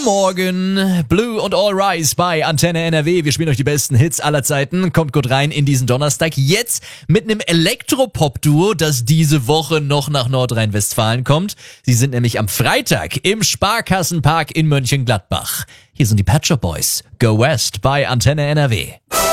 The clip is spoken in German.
Guten Morgen, Blue und All Rise bei Antenne NRW. Wir spielen euch die besten Hits aller Zeiten. Kommt gut rein in diesen Donnerstag. Jetzt mit einem Elektropop-Duo, das diese Woche noch nach Nordrhein-Westfalen kommt. Sie sind nämlich am Freitag im Sparkassenpark in Mönchengladbach. Hier sind die Pet Shop Boys. Go West bei Antenne NRW.